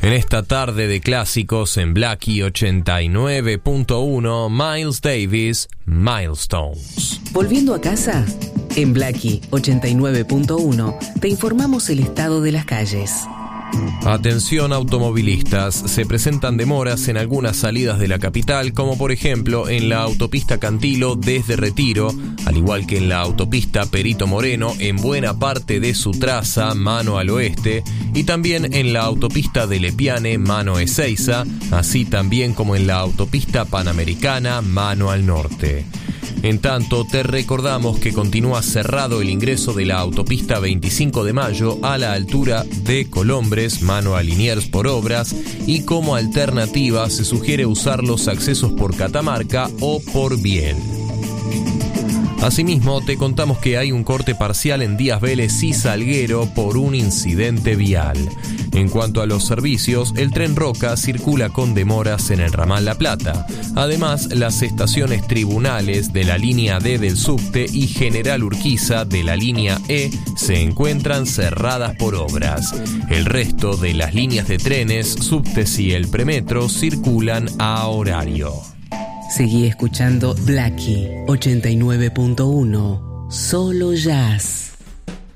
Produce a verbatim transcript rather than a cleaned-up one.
En esta tarde de clásicos en Blackie ochenta y nueve punto uno, Miles Davis, Milestones. Volviendo a casa, en Blackie ochenta y nueve punto uno te informamos el estado de las calles. Atención automovilistas, se presentan demoras en algunas salidas de la capital, como por ejemplo en la autopista Cantilo desde Retiro, al igual que en la autopista Perito Moreno en buena parte de su traza mano al oeste, y también en la autopista de Lepiane mano Ezeiza, así también como en la autopista Panamericana mano al norte. En tanto, te recordamos que continúa cerrado el ingreso de la autopista veinticinco de mayo a la altura de Colombres, mano a Liniers por obras, y como alternativa se sugiere usar los accesos por Catamarca o por Biel. Asimismo, te contamos que hay un corte parcial en Díaz Vélez y Salguero por un incidente vial. En cuanto a los servicios, el tren Roca circula con demoras en el ramal La Plata. Además, las estaciones Tribunales de la línea D del subte y General Urquiza de la línea E se encuentran cerradas por obras. El resto de las líneas de trenes, subtes y el premetro circulan a horario. Seguí escuchando Blackie ochenta y nueve punto uno, solo jazz.